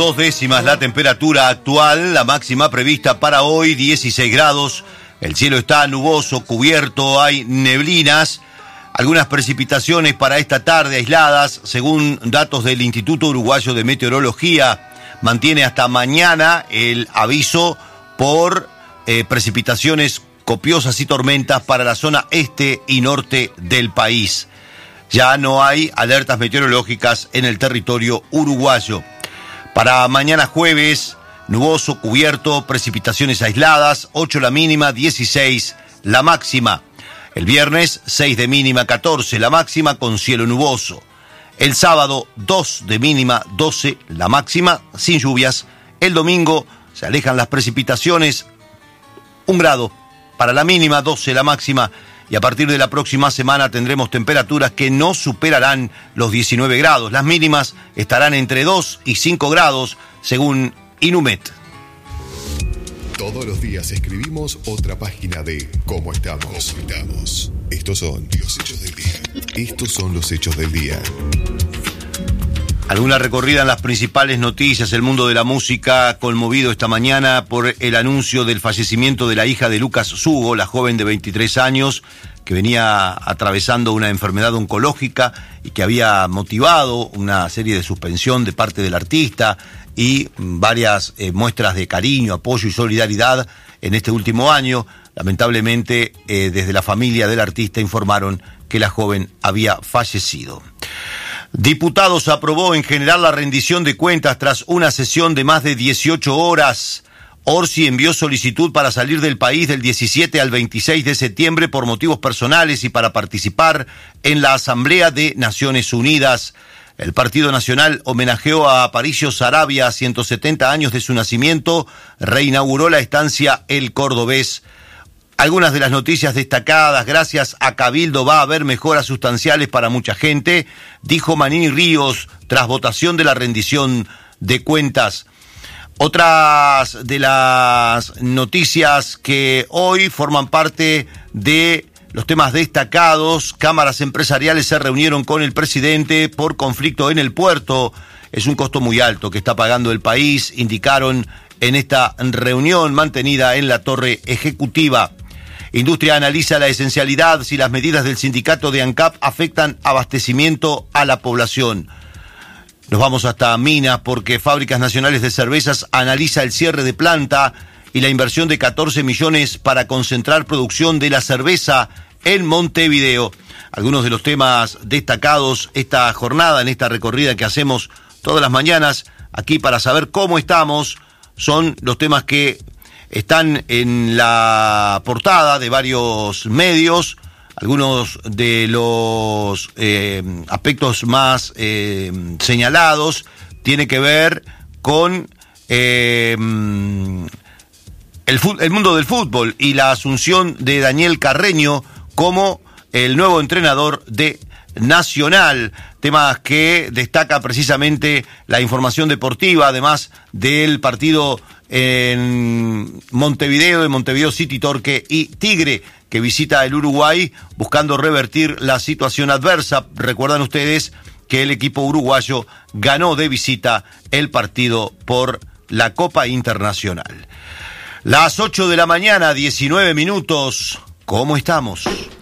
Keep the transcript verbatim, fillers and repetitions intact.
Dos décimas la temperatura actual, la máxima prevista para hoy, dieciséis grados. El cielo está nuboso, cubierto, hay neblinas. Algunas precipitaciones para esta tarde aisladas, según datos del Instituto Uruguayo de Meteorología. Mantiene hasta mañana el aviso por eh, precipitaciones copiosas y tormentas para la zona este y norte del país. Ya no hay alertas meteorológicas en el territorio uruguayo. Para mañana jueves, nuboso, cubierto, precipitaciones aisladas, ocho la mínima, dieciséis la máxima. El viernes, seis de mínima, catorce la máxima, con cielo nuboso. El sábado, dos de mínima, doce la máxima, sin lluvias. El domingo se alejan las precipitaciones, un grado para la mínima, doce la máxima. Y a partir de la próxima semana tendremos temperaturas que no superarán los diecinueve grados. Las mínimas estarán entre dos y cinco grados, según Inumet. Todos los días escribimos otra página de Cómo estamos. ¿Cómo estamos? Estos son los hechos del día. Estos son los hechos del día. Alguna recorrida en las principales noticias. El mundo de la música conmovido esta mañana por el anuncio del fallecimiento de la hija de Lucas Sugo, la joven de veintitrés años, que venía atravesando una enfermedad oncológica y que había motivado una serie de suspensión de parte del artista y varias eh, muestras de cariño, apoyo y solidaridad en este último año. Lamentablemente, eh, desde la familia del artista informaron que la joven había fallecido. Diputados aprobó en general la rendición de cuentas tras una sesión de más de dieciocho horas. Orsi envió solicitud para salir del país del diecisiete al veintiséis de septiembre por motivos personales y para participar en la Asamblea de Naciones Unidas. El Partido Nacional homenajeó a Aparicio Saravia a ciento setenta años de su nacimiento, reinauguró la estancia El Cordobés. Algunas de las noticias destacadas: gracias a Cabildo va a haber mejoras sustanciales para mucha gente, dijo Manini Ríos tras votación de la rendición de cuentas. Otras de las noticias que hoy forman parte de los temas destacados: cámaras empresariales se reunieron con el presidente por conflicto en el puerto. Es un costo muy alto que está pagando el país, indicaron en esta reunión mantenida en la Torre Ejecutiva. Industria analiza la esencialidad si las medidas del sindicato de ANCAP afectan abastecimiento a la población. Nos vamos hasta Minas porque Fábricas Nacionales de Cervezas analiza el cierre de planta y la inversión de catorce millones para concentrar producción de la cerveza en Montevideo. Algunos de los temas destacados esta jornada, en esta recorrida que hacemos todas las mañanas aquí para saber cómo estamos, son los temas que están en la portada de varios medios. Algunos de los eh, aspectos más eh, señalados tienen que ver con eh, el, el mundo del fútbol y la asunción de Daniel Carreño como el nuevo entrenador de Nacional. Temas que destaca precisamente la información deportiva, además del partido en Montevideo, de Montevideo City, Torque y Tigre, que visita el Uruguay buscando revertir la situación adversa. Recuerdan ustedes que el equipo uruguayo ganó de visita el partido por la Copa Internacional. Las ocho de la mañana, diecinueve minutos. ¿Cómo estamos?